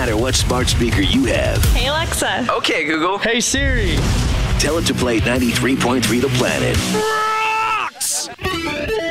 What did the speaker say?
matter what smart speaker you have. Hey, Alexa. Okay, Google. Hey, Siri. Tell it to play 93.3 The Planet. Rocks!